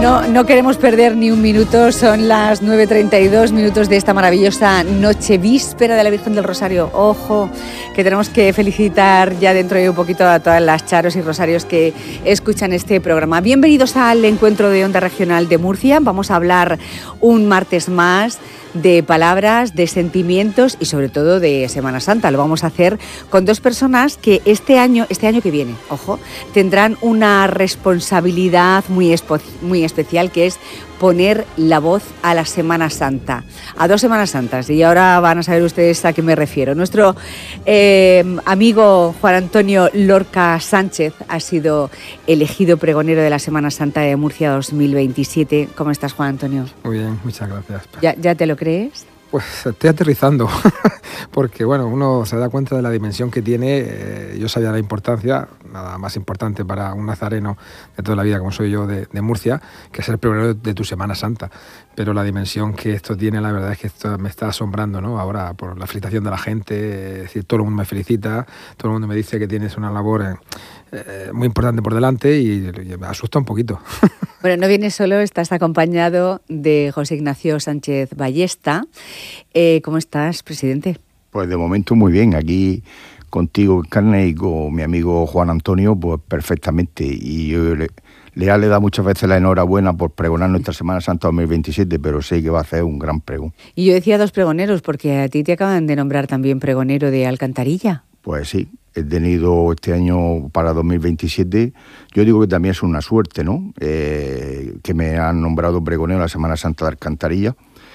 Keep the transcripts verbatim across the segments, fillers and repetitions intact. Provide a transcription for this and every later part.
No, no queremos perder ni un minuto, son las nueve treinta y dos minutos de esta maravillosa noche víspera de la Virgen del Rosario. Ojo, que tenemos que felicitar ya dentro de un poquito a todas las charos y rosarios que escuchan este programa. Bienvenidos al encuentro de Onda Regional de Murcia. Vamos a hablar un martes más de palabras, de sentimientos y sobre todo de Semana Santa. Lo vamos a hacer con dos personas que este año, este año que viene, ojo, tendrán una responsabilidad muy, espo- muy especial, que es poner la voz a la Semana Santa, a dos Semanas Santas, y ahora van a saber ustedes a qué me refiero. Nuestro eh, amigo Juan Antonio Lorca Sánchez ha sido elegido pregonero de la Semana Santa de Murcia dos mil veintisiete. ¿Cómo estás, Juan Antonio? Muy bien, muchas gracias. ¿Ya, ya te lo crees? Pues estoy aterrizando, porque bueno, uno se da cuenta de la dimensión que tiene. Eh, yo sabía la importancia, nada más importante para un nazareno de toda la vida como soy yo de, de Murcia, que es el pregonero de, de tu Semana Santa. Pero la dimensión que esto tiene, la verdad es que esto me está asombrando, ¿no? Ahora, por la felicitación de la gente, es decir, todo el mundo me felicita, todo el mundo me dice que tienes una labor eh, eh, muy importante por delante y, y me asusta un poquito. Bueno, no vienes solo, estás acompañado de José Ignacio Sánchez Ballesta. Eh, ¿Cómo estás, presidente? Pues de momento muy bien, aquí contigo, Carne, y con mi amigo Juan Antonio, pues perfectamente. Y yo le, le ha le da muchas veces la enhorabuena por pregonar nuestra Semana Santa dos mil veintisiete, pero sé que va a hacer un gran pregón. Y yo decía dos pregoneros, porque a ti te acaban de nombrar también pregonero de Alcantarilla. Pues sí, he tenido este año para dos mil veintisiete, yo digo que también es una suerte, ¿no? Eh, que me han nombrado pregonero de la Semana Santa de Alcantarilla.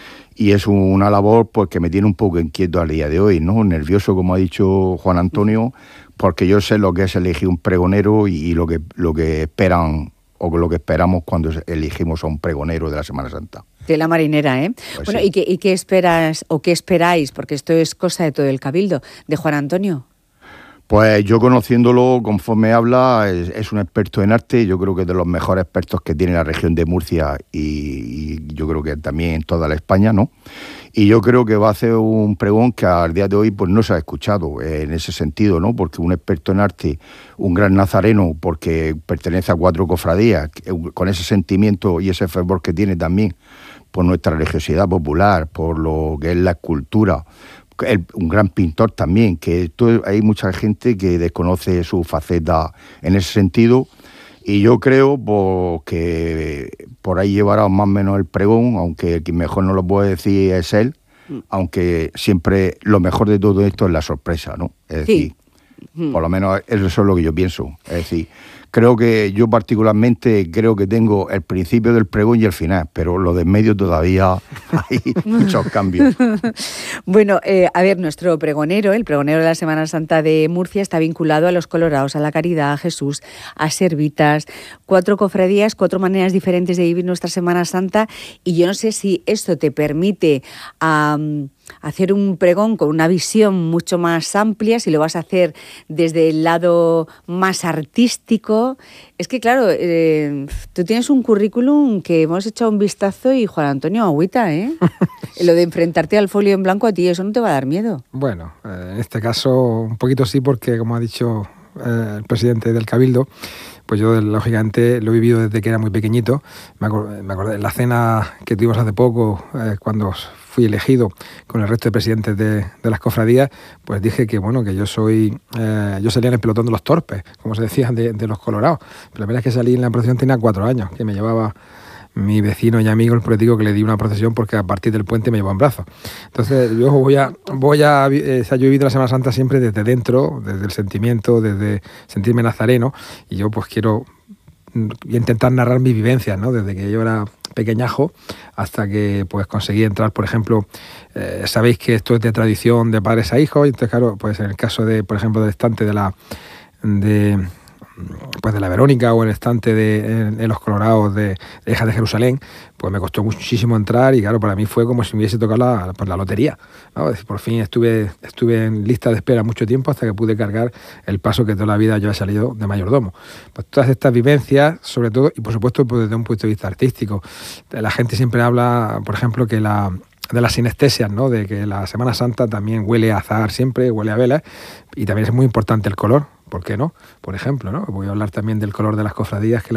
Y es una labor pues, que me tiene un poco inquieto al día de hoy, ¿no? Nervioso, como ha dicho Juan Antonio, porque yo sé lo que es elegir un pregonero y, y lo que lo que esperan o lo que esperamos cuando elegimos a un pregonero de la Semana Santa. De la marinera, ¿eh? Pues bueno, sí. ¿y qué, ¿y qué esperas o qué esperáis? Porque esto es cosa de todo el cabildo, de Juan Antonio. Pues yo conociéndolo, conforme habla, es, es un experto en arte, yo creo que es de los mejores expertos que tiene la región de Murcia y, y yo creo que también en toda la España, ¿no? Y yo creo que va a hacer un pregón que al día de hoy pues no se ha escuchado eh, en ese sentido, ¿no? Porque un experto en arte, un gran nazareno, porque pertenece a cuatro cofradías, con ese sentimiento y ese fervor que tiene también por nuestra religiosidad popular, por lo que es la escultura, El, un gran pintor también, que esto, hay mucha gente que desconoce su faceta en ese sentido, y yo creo pues, que por ahí llevará más o menos el pregón, aunque quien mejor no lo puede decir es él, mm. aunque siempre lo mejor de todo esto es la sorpresa, ¿no? Es decir, sí. mm. por lo menos eso es lo que yo pienso, es decir, creo que yo particularmente creo que tengo el principio del pregón y el final, pero lo de en medio todavía hay muchos cambios. Bueno, eh, a ver, nuestro pregonero, el pregonero de la Semana Santa de Murcia, está vinculado a los Colorados, a la Caridad, a Jesús, a Servitas, cuatro cofradías, cuatro maneras diferentes de vivir nuestra Semana Santa, y yo no sé si esto te permite um, hacer un pregón con una visión mucho más amplia, si lo vas a hacer desde el lado más artístico. Es que claro, eh, tú tienes un currículum que hemos echado un vistazo y Juan Antonio, agüita, ¿eh? Lo de enfrentarte al folio en blanco a ti, eso no te va a dar miedo. Bueno, eh, en este caso un poquito sí, porque como ha dicho eh, el presidente del Cabildo, pues yo lógicamente lo he vivido desde que era muy pequeñito. Me acordé, me acordé de la cena que tuvimos hace poco, eh, cuando fui elegido con el resto de presidentes de, de las cofradías, pues dije que bueno, que yo soy, eh, yo salía en el pelotón de los torpes, como se decía, de, de los colorados. Pero la verdad es que salí en la procesión, tenía cuatro años, que me llevaba mi vecino y amigo, el político, que le di una procesión porque a partir del puente me llevó en brazos. Entonces yo voy a, voy a, eh, o sea, yo he vivido la Semana Santa siempre desde dentro, desde el sentimiento, desde sentirme nazareno, y yo pues quiero intentar narrar mis vivencias, ¿no? Desde que yo era pequeñajo hasta que pues conseguí entrar, por ejemplo, eh, sabéis que esto es de tradición de padres a hijos, y entonces claro, pues en el caso de, por ejemplo, del estante de la de pues de la Verónica o el estante de en, en los Colorados de, de Hijas de Jerusalén, pues me costó muchísimo entrar y claro, para mí fue como si me hubiese tocado la, pues, la lotería, ¿no? Es decir, por fin estuve, estuve en lista de espera mucho tiempo hasta que pude cargar el paso que toda la vida yo he salido de mayordomo. Pues todas estas vivencias, sobre todo, y por supuesto pues, desde un punto de vista artístico, la gente siempre habla, por ejemplo, que la de las sinestesias, ¿no? De que la Semana Santa también huele a azahar siempre, huele a velas, y también es muy importante el color, ¿por qué no? Por ejemplo, ¿no? Voy a hablar también del color de las cofradías, que